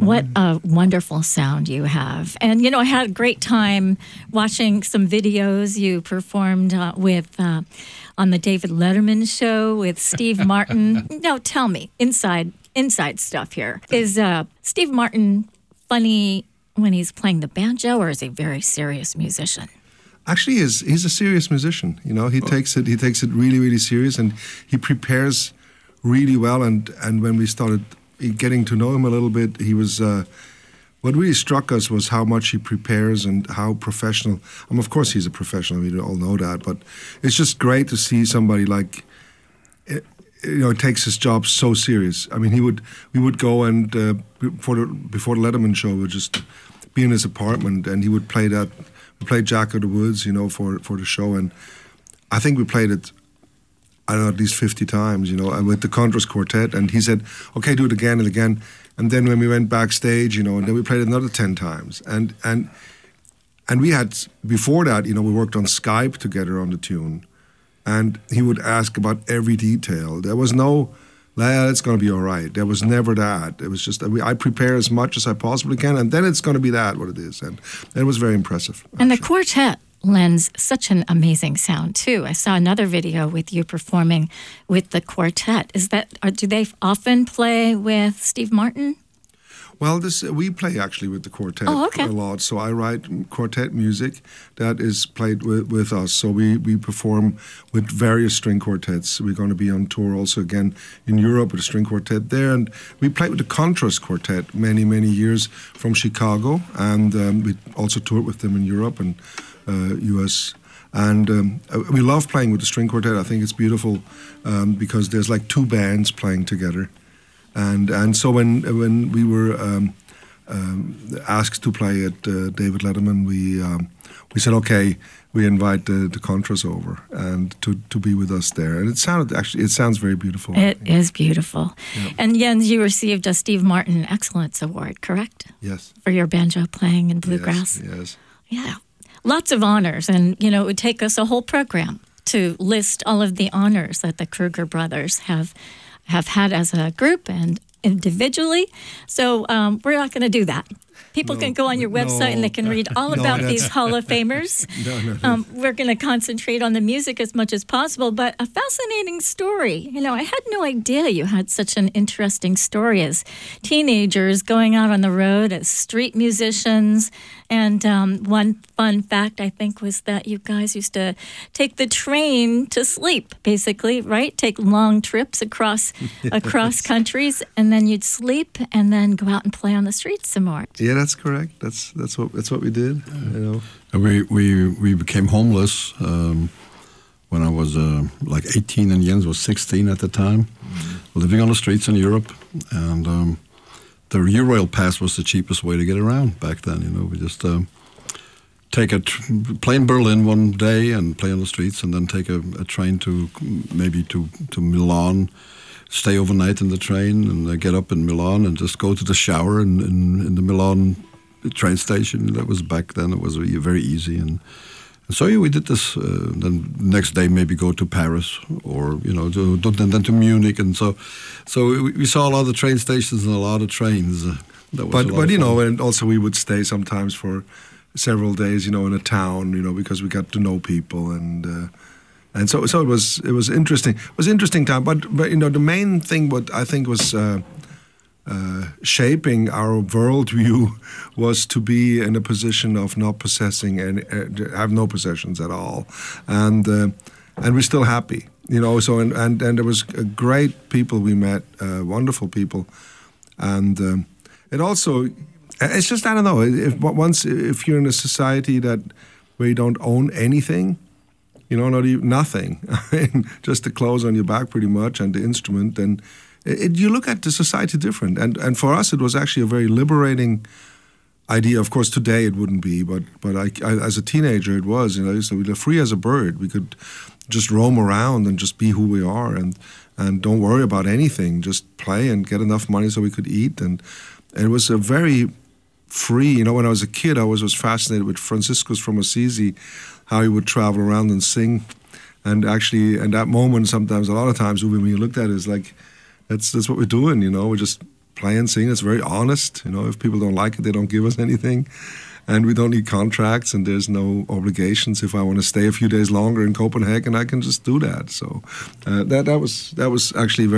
What a wonderful sound you have. And, I had a great time watching some videos you performed on the David Letterman show with Steve Martin. Now, tell me, inside stuff here. Is Steve Martin funny when he's playing the banjo, or is he a very serious musician? Actually, he's a serious musician. He takes it really, really serious, and he prepares really well. And when we started getting to know him a little bit, he was. What really struck us was how much he prepares and how professional. Of course, he's a professional. We all know that, but it's just great to see somebody like. Takes his job so serious. I mean, we would go and before the Letterman show, we'd just be in his apartment, and he would play that. We played Jack of the Woods, for the show, and I think we played it, I don't know, at least 50 times, with the Contras Quartet, and he said, okay, do it again and again, and then when we went backstage, and then we played it another 10 times, and we had, before that, we worked on Skype together on the tune, and he would ask about every detail. There was no, it's going to be all right. There was never that. It was just, I prepare as much as I possibly can, and then it's going to be what it is. And it was very impressive. And the quartet lends such an amazing sound, too. I saw another video with you performing with the quartet. Do they often play with Steve Martin? Well, we play actually with the quartet a lot. So I write quartet music that is played with us. So we perform with various string quartets. We're going to be on tour also again in Europe with a string quartet there. And we played with the Contras Quartet many, many years from Chicago. And we also toured with them in Europe and U.S. And we love playing with the string quartet. I think it's beautiful because there's like two bands playing together. And so when we were asked to play at David Letterman, we said, okay, we invite the Contras over and to be with us there. And it sounds very beautiful. It is beautiful. Yeah. And Jens, you received a Steve Martin Excellence Award, correct? Yes. For your banjo playing in bluegrass. Yes. Yeah. Lots of honors. And, it would take us a whole program to list all of the honors that the Kruger brothers have had as a group and individually. So we're not going to do that. People can go on your website and they can read all about these Hall of Famers. We're going to concentrate on the music as much as possible, but a fascinating story. I had no idea you had such an interesting story as teenagers going out on the road as street musicians. And one fun fact, I think, was that you guys used to take the train to sleep, basically, right? Take long trips across countries, and then you'd sleep and then go out and play on the streets some more. Yeah, that's correct. That's what we did. We became homeless when I was like 18 and Jens was 16 at the time, living on the streets in Europe, and the Eurail pass was the cheapest way to get around back then. We just take play in Berlin one day and play on the streets, and then take a train to Milan. Stay overnight in the train and get up in Milan and just go to the shower in the Milan train station. That was back then. It was very easy. And so we did this. Then the next day maybe go to Paris or, then to Munich. And so we saw a lot of train stations and a lot of trains. But and also we would stay sometimes for several days, in a town, because we got to know people and so it was interesting. It was an interesting time, but the main thing what I think was shaping our worldview was to be in a position of not possessing and have no possessions at all, and we're still happy, So and there was great people we met, wonderful people, and it also it's just I don't know if you're in a society where you don't own anything. Not even nothing. Just the clothes on your back, pretty much, and the instrument. Then you look at the society different. And for us, it was actually a very liberating idea. Of course, today it wouldn't be, but I as a teenager, it was. So we were free as a bird. We could just roam around and just be who we are, and don't worry about anything. Just play and get enough money so we could eat. And it was a very free. When I was a kid, I was fascinated with Franciscus from Assisi, how he would travel around and sing. And actually, in that moment, sometimes, a lot of times, when you looked at it, it's like, that's what we're doing, We're just play and sing. It's very honest. You know, if people don't like it, they don't give us anything. And we don't need contracts, and there's no obligations. If I want to stay a few days longer in Copenhagen, I can just do that. So that was actually very